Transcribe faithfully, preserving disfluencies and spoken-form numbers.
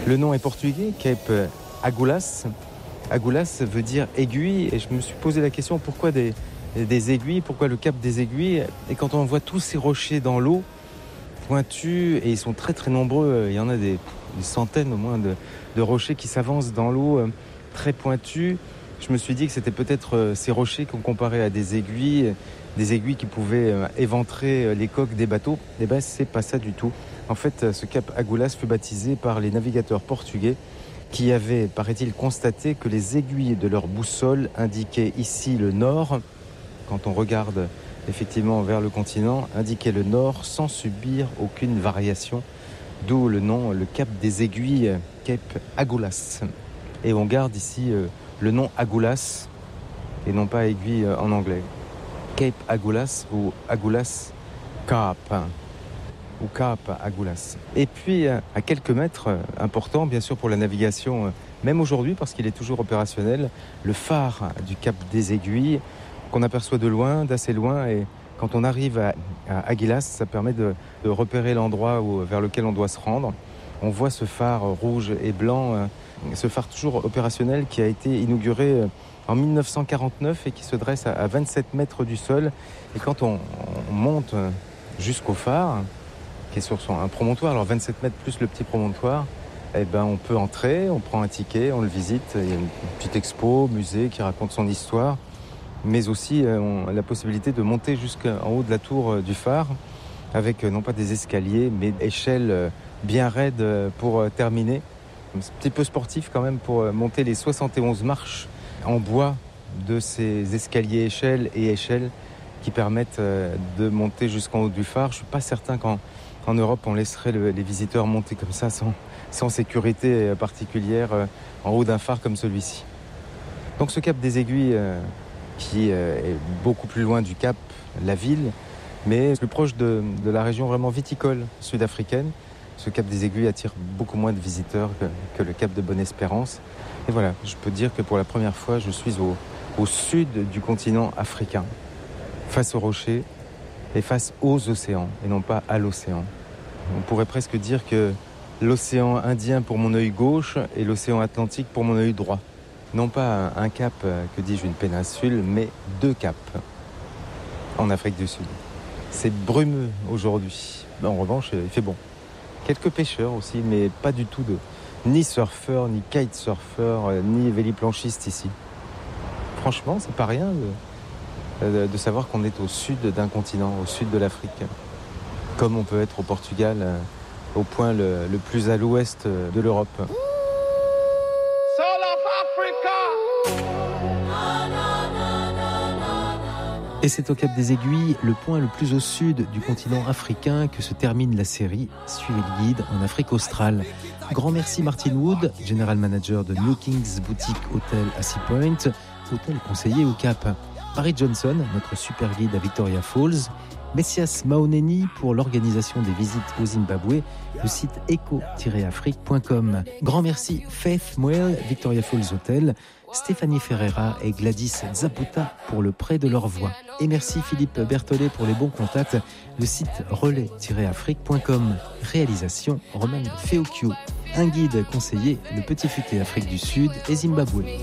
Le nom est portugais, Cape Agulhas. Agulhas veut dire aiguille, et je me suis posé la question pourquoi des, des aiguilles, pourquoi le cap des aiguilles. Et quand on voit tous ces rochers dans l'eau, pointus, et ils sont très très nombreux, il y en a des, des centaines au moins de, de rochers qui s'avancent dans l'eau, très pointus. Je me suis dit que c'était peut-être ces rochers qu'on comparait à des aiguilles, des aiguilles qui pouvaient éventrer les coques des bateaux. Eh bien, c'est pas ça du tout. En fait, ce cap Agulhas fut baptisé par les navigateurs portugais qui avaient, paraît-il, constaté que les aiguilles de leur boussole indiquaient ici le nord. Quand on regarde effectivement vers le continent, indiquaient le nord sans subir aucune variation. D'où le nom, le cap des aiguilles, Cape Agulhas. Et on garde ici euh, le nom Agulhas et non pas aiguille euh, en anglais. Cape Agulhas ou Agulhas Cap ou Cap Agulhas. Et puis euh, à quelques mètres, euh, important bien sûr pour la navigation, euh, même aujourd'hui parce qu'il est toujours opérationnel, le phare du cap des aiguilles qu'on aperçoit de loin, d'assez loin, et quand on arrive à, à Agulhas, ça permet de, de repérer l'endroit où, vers lequel on doit se rendre. On voit ce phare rouge et blanc, euh, ce phare toujours opérationnel qui a été inauguré en dix-neuf cent quarante-neuf et qui se dresse à vingt-sept mètres du sol. Et quand on, on monte jusqu'au phare, qui est sur son, un promontoire, alors vingt-sept mètres plus le petit promontoire, eh ben on peut entrer, on prend un ticket, on le visite. Il y a une petite expo, musée qui raconte son histoire, mais aussi euh, on a la possibilité de monter jusqu'en haut de la tour euh, du phare avec euh, non pas des escaliers, mais échelles euh, bien raides euh, pour euh, terminer. C'est un petit peu sportif quand même pour euh, monter les soixante et onze marches en bois de ces escaliers échelles et échelles qui permettent euh, de monter jusqu'en haut du phare. Je ne suis pas certain qu'en en Europe on laisserait le, les visiteurs monter comme ça sans, sans sécurité particulière euh, en haut d'un phare comme celui-ci. Donc ce cap des aiguilles euh, qui euh, est beaucoup plus loin du cap, la ville, mais plus proche de, de la région vraiment viticole sud-africaine. Ce cap des aiguilles attire beaucoup moins de visiteurs que, que le cap de Bonne-Espérance. Et voilà, je peux dire que pour la première fois, je suis au, au sud du continent africain, face aux rochers et face aux océans, et non pas à l'océan. On pourrait presque dire que l'océan Indien pour mon œil gauche et l'océan Atlantique pour mon œil droit. Non pas un cap, que dis-je, une péninsule, mais deux caps en Afrique du Sud. C'est brumeux aujourd'hui. En revanche, il fait bon. Quelques pêcheurs aussi, mais pas du tout de ni surfeurs, ni kitesurfeurs, ni véliplanchistes ici. Franchement, c'est pas rien de, de savoir qu'on est au sud d'un continent, au sud de l'Afrique. Comme on peut être au Portugal, au point le, le plus à l'ouest de l'Europe. Et c'est au Cap des Aiguilles, le point le plus au sud du continent africain, que se termine la série Suivez le guide en Afrique australe. Grand merci Martin Wood, General Manager de New Kings Boutique Hotel à Sea Point, hôtel conseiller au Cap. Barry Johnson, notre super guide à Victoria Falls. Messias Maoneni pour l'organisation des visites au Zimbabwe, le site eco tiret afrique point com. Grand merci Faith Moel, Victoria Falls Hotel, Stéphanie Ferreira et Gladys Zaputa pour le prêt de leur voix. Et merci Philippe Berthollet pour les bons contacts, le site relais tiret afrique point com. Réalisation Roman Feokio. Un guide conseiller, le Petit Futé Afrique du Sud et Zimbabwe.